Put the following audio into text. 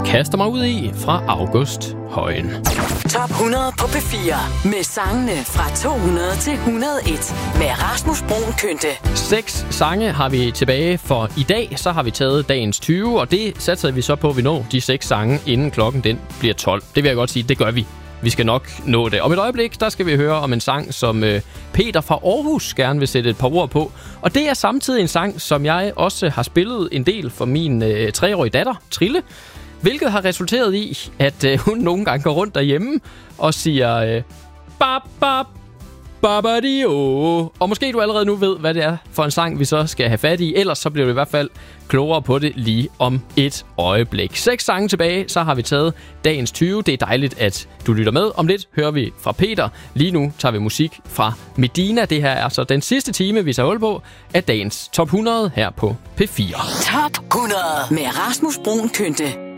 kaster mig ud i fra August Højen. Top 100 på P4 med sangene fra 200 til 101 med Rasmus Bruun Kynte. 6 sange har vi tilbage for i dag. Så har vi taget dagens 20, og det satser vi så på, at vi når de 6 sange, inden klokken den bliver 12. Det vil jeg godt sige, det gør vi. Vi skal nok nå det. Om et øjeblik, der skal vi høre om en sang, som Peter fra Aarhus gerne vil sætte et par ord på. Og det er samtidig en sang, som jeg også har spillet en del for min 3-årige datter, Trille. Hvilket har resulteret i, at hun nogle gange går rundt derhjemme og siger bap, bap, babadio. Og måske du allerede nu ved, hvad det er for en sang, vi så skal have fat i. Ellers så bliver du i hvert fald klogere på det lige om et øjeblik. 6 sange tilbage, så har vi taget dagens 20. Det er dejligt, at du lytter med. Om lidt hører vi fra Peter. Lige nu tager vi musik fra Medina. Det her er så den sidste time, vi tager hul på, af dagens Top 100 her på P4. Top 100 med Rasmus Bruun Kynte.